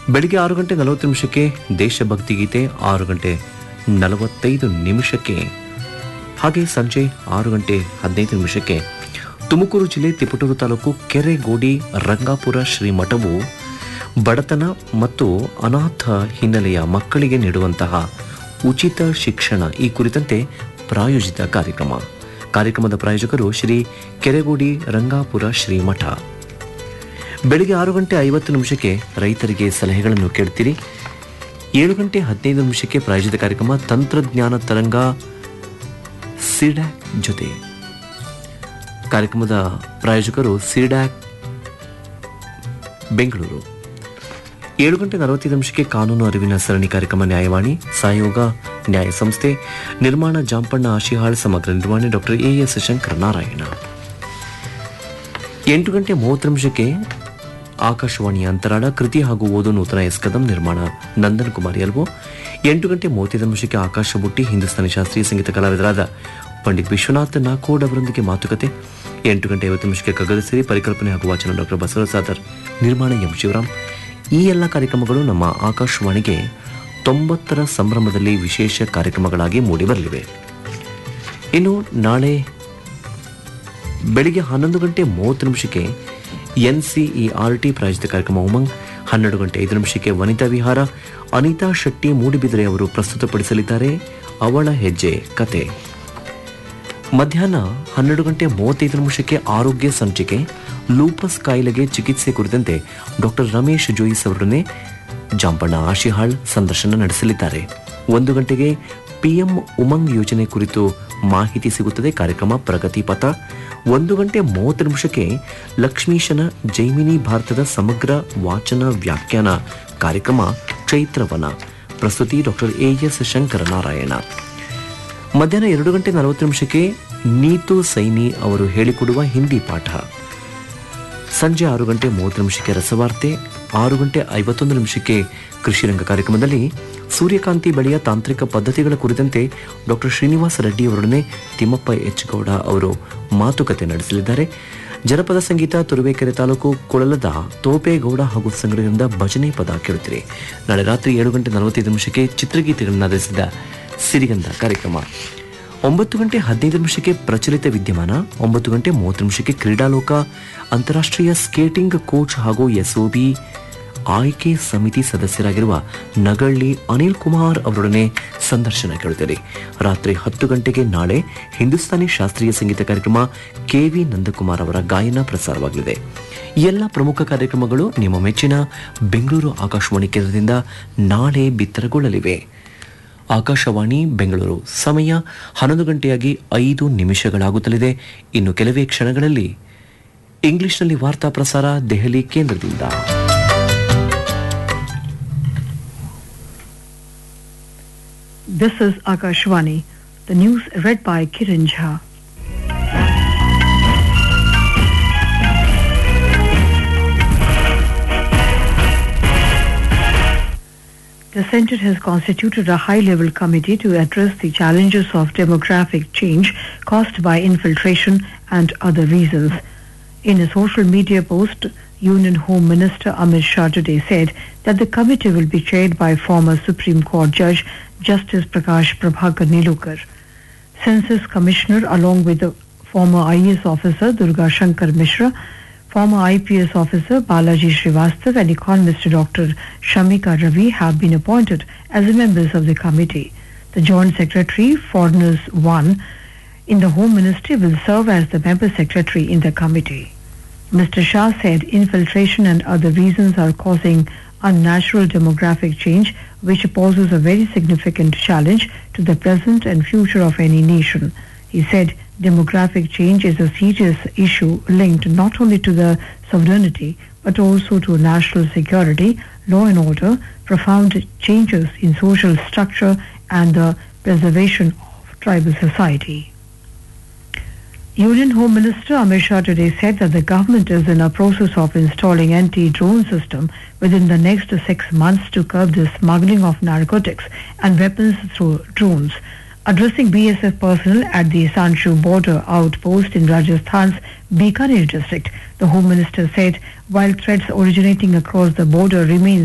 ಬೆಳಿಗ್ಗೆ 6:40 ದೇಶಭಕ್ತಿ ಗೀತೆ, 6:45 ಹಾಗೆ ಸಂಜೆ 6:15 ತುಮಕೂರು ಜಿಲ್ಲೆ ತಿಪಟೂರು ತಾಲೂಕು ಕೆರೆಗೋಡಿ ರಂಗಾಪುರ ಶ್ರೀಮಠವು ಬಡತನ ಮತ್ತು ಅನಾಥ ಹಿನ್ನೆಲೆಯ ಮಕ್ಕಳಿಗೆ ನೀಡುವಂತಹ ಉಚಿತ ಶಿಕ್ಷಣ ಈ ಕುರಿತಂತೆ ಪ್ರಾಯೋಜಿತ ಕಾರ್ಯಕ್ರಮದ ಪ್ರಾಯೋಜಕರು ಶ್ರೀ ಕೆರೆಗೋಡಿ ರಂಗಾಪುರ ಶ್ರೀಮಠ. ಬೆಳಿಗ್ಗೆ 6:50 ರೈತರಿಗೆ ಸಲಹೆಗಳನ್ನು ಕೇಳ್ತೀರಿ. 7:15 ಪ್ರಾಯೋಜಿತ ಕಾರ್ಯಕ್ರಮ ತಂತ್ರಜ್ಞಾನ ತರಂಗ ಸಿಡ್ಯಾಕ್ ಜೊತೆ. ಕಾರ್ಯಕ್ರಮದ ಪ್ರಾಯೋಜಕರು ಸಿಡ್ಯಾಕ್ ಬೆಂಗಳೂರು. 7:45 ಕಾನೂನು ಅರಿವಿನ ಸರಣಿ ಕಾರ್ಯಕ್ರಮ ನ್ಯಾಯವಾಣಿ, ಸಹಯೋಗ ನ್ಯಾಯ ಸಂಸ್ಥೆ, ನಿರ್ಮಾಣ ಜಾಂಪಣ್ಣ ಆಶಿಹಾಳ್, ಸಮಗ್ರ ನಿರ್ವಹಣೆ ಡಾಕ್ಟರ್ ಎಎಸ್ ಶಂಕರನಾರಾಯಣ. 8:30 ಆಕಾಶವಾಣಿಯ ಅಂತರಾಳ ಕೃತಿ ಹಾಗೂ ಓದು ನೂತನ ಎಸ್ ಕದಂ, ನಿರ್ಮಾಣ ನಂದನ್ ಕುಮಾರಿ ಅಲ್ವೋ. 8:35 ಆಕಾಶ ಬುಟ್ಟಿ, ಹಿಂದೂಸ್ತಾನಿ ಶಾಸ್ತ್ರೀಯ ಸಂಗೀತ ಕಲಾವಿದರಾದ ಪಂಡಿತ್ ವಿಶ್ವನಾಥ್ ನಾಕೋಡ್ ಅವರೊಂದಿಗೆ ಮಾತುಕತೆ. 8:50 ಕಗ್ಗದ ಸಿರಿ, ಪರಿಕಲ್ಪನೆ ಹಾಗೂ ವಾಚನ ಡಾಕ್ಟರ್ ಬಸವಸಾದರ್, ನಿರ್ಮಾಣ ಎಂ ಶಿವರಾಮ್. ಈ ಎಲ್ಲ ಕಾರ್ಯಕ್ರಮಗಳು ನಮ್ಮ ಆಕಾಶವಾಣಿಗೆ 90ರ ಸಂಭ್ರಮದಲ್ಲಿ ವಿಶೇಷ ಕಾರ್ಯಕ್ರಮಗಳಾಗಿ ಮೂಡಿಬರಲಿವೆ. ಇನ್ನು ನಾಳೆ ಬೆಳಿಗ್ಗೆ 11:30 ಎನ್ಸಿಇಆರ್ಟಿ ಪ್ರಾಯೋಜಿತ ಕಾರ್ಯಕ್ರಮ ಉಮಂಗ್. 12:05 ವನಿತಾ ವಿಹಾರ, ಅನಿತಾ ಶೆಟ್ಟಿ ಮೂಡಿಬಿದರೆ ಅವರು ಪ್ರಸ್ತುತಪಡಿಸಲಿದ್ದಾರೆ ಅವಳ ಹೆಜ್ಜೆ ಕತೆ. ಮಧ್ಯಾಹ್ನ 12:35 ಆರೋಗ್ಯ ಸಂಚಿಕೆ, ಲೂಪಸ್ ಕಾಯಿಲೆಗೆ ಚಿಕಿತ್ಸೆ ಕುರಿತಂತೆ ಡಾಕ್ಟರ್ ರಮೇಶ್ ಜೋಯಿಸ್ ಅವರನ್ನೇ ಜಾಂಪಣ್ಣ ಆಶಿಹಾಳ್ ಸಂದರ್ಶನ ನಡೆಸಲಿದ್ದಾರೆ. 1 ಗಂಟೆಗೆ ಪಿಎಂ ಉಮಂಗ್ ಯೋಜನೆ ಕುರಿತು ಮಾಹಿತಿ ಸಿಗುತ್ತದೆ, ಕಾರ್ಯಕ್ರಮ ಪ್ರಗತಿ ಪಥ. 1:30 ಲಕ್ಷ್ಮೀಶನ ಜೈಮಿನಿ ಭಾರತದ ಸಮಗ್ರ ವಾಚನ ವ್ಯಾಖ್ಯಾನ ಕಾರ್ಯಕ್ರಮ ಚೈತ್ರವನ, ಪ್ರಸ್ತುತಿ ಡಾಕ್ಟರ್ ಎಎಸ್ ಶಂಕರನಾರಾಯಣ. ಮಧ್ಯಾಹ್ನ 2:40 ನೀತು ಸೈನಿ ಅವರು ಹೇಳಿಕೊಡುವ ಹಿಂದಿ ಪಾಠ. ಸಂಜೆ 6:30 ರಸವಾರ್ತೆ. 6:51 ಕೃಷಿರಂಗ ಕಾರ್ಯಕ್ರಮದಲ್ಲಿ ಸೂರ್ಯಕಾಂತಿ ಬೆಳೆಯ ತಾಂತ್ರಿಕ ಪದ್ಧತಿಗಳ ಕುರಿತಂತೆ ಡಾಕ್ಟರ್ ಶ್ರೀನಿವಾಸ ರೆಡ್ಡಿ ಅವರೊಡನೆ ತಿಮ್ಮಪ್ಪ ಎಚ್ ಗೌಡ ಅವರು ಮಾತುಕತೆ ನಡೆಸಲಿದ್ದಾರೆ. ಜನಪದ ಸಂಗೀತ, ತುರುವೇಕೆರೆ ತಾಲೂಕು ಕೊಳಲದ ತೋಪೇಗೌಡ ಹಾಗೂ ಸಂಘದಿಂದ ಭಜನೆ ಪದ ಕೇಳುತ್ತೀರಿ. ನಾಳೆ ರಾತ್ರಿ 7:45 ಚಿತ್ರಗೀತೆಗಳನ್ನು ಆಧರಿಸಿದ ಸಿರಿಗಂಧ ಕಾರ್ಯಕ್ರಮ. 9:15 ಪ್ರಚಲಿತ ವಿದ್ಯಮಾನ. 9:30 ಕ್ರೀಡಾಲೋಕ, ಅಂತಾರಾಷ್ಟ್ರೀಯ ಸ್ಕೇಟಿಂಗ್ ಕೋಚ್ ಹಾಗೂ ಎಸ್ಒಬಿ ಆಯ್ಕೆ ಸಮಿತಿ ಸದಸ್ಯರಾಗಿರುವ ನಗಳ್ಳಿ ಅನಿಲ್ ಕುಮಾರ್ ಅವರೊಡನೆ ಸಂದರ್ಶನ ಕೇಳುತ್ತೀರಿ. ರಾತ್ರಿ 10 ನಾಳೆ ಹಿಂದೂಸ್ತಾನಿ ಶಾಸ್ತ್ರೀಯ ಸಂಗೀತ ಕಾರ್ಯಕ್ರಮ ಕೆವಿ ನಂದಕುಮಾರ್ ಅವರ ಗಾಯನ ಪ್ರಸಾರವಾಗಲಿದೆ. ಈ ಎಲ್ಲ ಪ್ರಮುಖ ಕಾರ್ಯಕ್ರಮಗಳು ನಿಮ್ಮ ಮೆಚ್ಚಿನ ಬೆಂಗಳೂರು ಆಕಾಶವಾಣಿ ಕೇಂದ್ರದಿಂದ ನಾಳೆ ಬಿತ್ತರಗೊಳ್ಳಲಿವೆ. ಆಕಾಶವಾಣಿ ಬೆಂಗಳೂರು, ಸಮಯ 11:05 ಇನ್ನು ಕೆಲವೇ ಕ್ಷಣಗಳಲ್ಲಿ ಇಂಗ್ಲಿಷ್ನಲ್ಲಿ ವಾರ್ತಾ ಪ್ರಸಾರ ದೆಹಲಿ ಕೇಂದ್ರದಿಂದ. This is Akashvani. The news read by Kiran Jha. The Centre has constituted a high-level committee to address the challenges of demographic change caused by infiltration and other reasons. In a social media post, Union Home Minister Amit Shah today said that the committee will be chaired by former Supreme Court Judge Justice Prakash Prabhakar Nilekar. Census Commissioner, along with the former IAS officer Durga Shankar Mishra, former IPS officer Balaji Srivastav and economist Dr. Shamika Ravi have been appointed as members of the committee. The Joint Secretary, Foreigners 1 in the Home Ministry, will serve as the member secretary in the committee. Mr. Shah said infiltration and other reasons are causing unnatural demographic change, which poses a very significant challenge to the present and future of any nation. He said demographic change is a serious issue linked not only to the sovereignty but also to national security, law and order, profound changes in social structure and the preservation of tribal society. Union Home Minister Amit Shah today said that the government is in a process of installing anti-drone system within the next 6 months to curb the smuggling of narcotics and weapons through drones. Addressing BSF personnel at the Sanshu border outpost in Rajasthan's Bikaner district, the Home Minister said while threats originating across the border remain